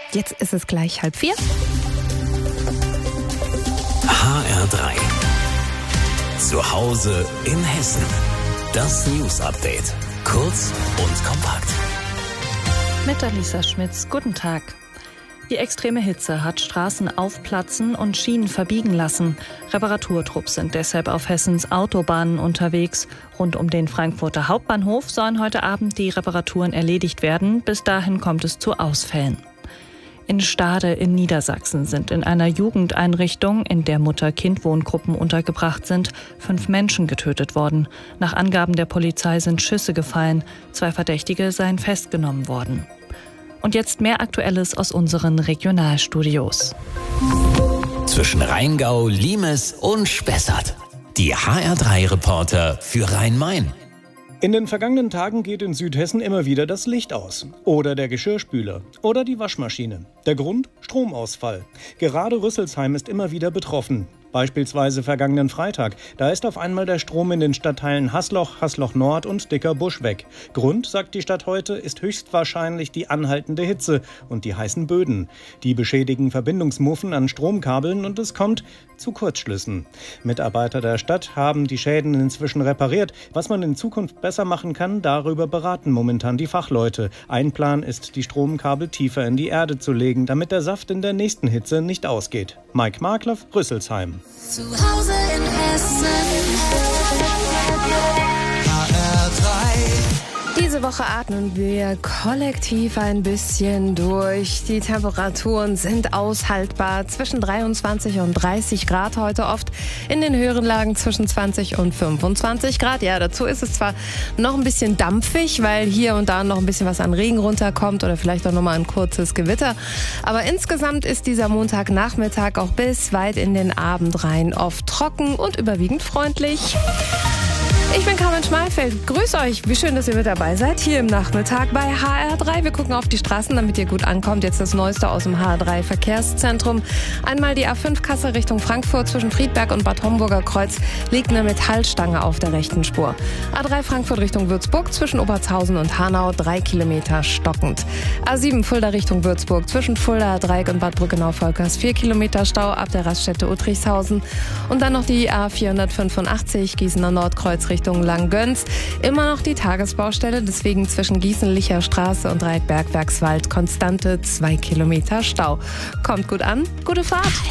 Jetzt ist es gleich 3:30. HR3. Zu Hause in Hessen. Das News-Update. Kurz und kompakt. Mit Alisa Schmitz, guten Tag. Die extreme Hitze hat Straßen aufplatzen und Schienen verbiegen lassen. Reparaturtrupps sind deshalb auf Hessens Autobahnen unterwegs. Rund um den Frankfurter Hauptbahnhof sollen heute Abend die Reparaturen erledigt werden. Bis dahin kommt es zu Ausfällen. In Stade in Niedersachsen sind in einer Jugendeinrichtung, in der Mutter-Kind-Wohngruppen untergebracht sind, 5 Menschen getötet worden. Nach Angaben der Polizei sind Schüsse gefallen. 2 Verdächtige seien festgenommen worden. Und jetzt mehr Aktuelles aus unseren Regionalstudios. Zwischen Rheingau, Limes und Spessart. Die HR3-Reporter für Rhein-Main. In den vergangenen Tagen geht in Südhessen immer wieder das Licht aus. Oder der Geschirrspüler. Oder die Waschmaschine. Der Grund? Stromausfall. Gerade Rüsselsheim ist immer wieder betroffen. Beispielsweise vergangenen Freitag. Da ist auf einmal der Strom in den Stadtteilen Hasloch, Hasloch Nord und Dicker Busch weg. Grund, sagt die Stadt heute, ist höchstwahrscheinlich die anhaltende Hitze und die heißen Böden. Die beschädigen Verbindungsmuffen an Stromkabeln und es kommt zu Kurzschlüssen. Mitarbeiter der Stadt haben die Schäden inzwischen repariert. Was man in Zukunft besser machen kann, darüber beraten momentan die Fachleute. Ein Plan ist, die Stromkabel tiefer in die Erde zu legen, damit der Saft in der nächsten Hitze nicht ausgeht. Mike Markloff, Rüsselsheim. Zu Hause in Hessen. HR3. Diese Woche atmen wir kollektiv ein bisschen durch. Die Temperaturen sind aushaltbar. Zwischen 23 und 30 Grad heute oft. In den höheren Lagen zwischen 20 und 25 Grad. Ja, dazu ist es zwar noch ein bisschen dampfig, weil hier und da noch ein bisschen was an Regen runterkommt oder vielleicht auch nochmal ein kurzes Gewitter. Aber insgesamt ist dieser Montagnachmittag auch bis weit in den Abend rein oft trocken und überwiegend freundlich. Ich bin Carmen Schmalfeld. Grüß euch. Wie schön, dass ihr mit dabei seid hier im Nachmittag bei HR3. Wir gucken auf die Straßen, damit ihr gut ankommt. Jetzt das Neueste aus dem HR3 Verkehrszentrum. Einmal die A5 Kassel Richtung Frankfurt zwischen Friedberg und Bad Homburger Kreuz liegt eine Metallstange auf der rechten Spur. A3 Frankfurt Richtung Würzburg zwischen Obertshausen und Hanau 3 Kilometer stockend. A7 Fulda Richtung Würzburg zwischen Fulda Dreieck und Bad Brückenau-Volkers 4 Kilometer Stau ab der Raststätte Uttrichshausen. Und dann noch die A485 Gießener Nordkreuz Richtung Langgöns. Immer noch die Tagesbaustelle, deswegen zwischen Gießen-Licher Straße und Dreieck-Bergwerkswald konstante 2 Kilometer Stau. Kommt gut an, gute Fahrt!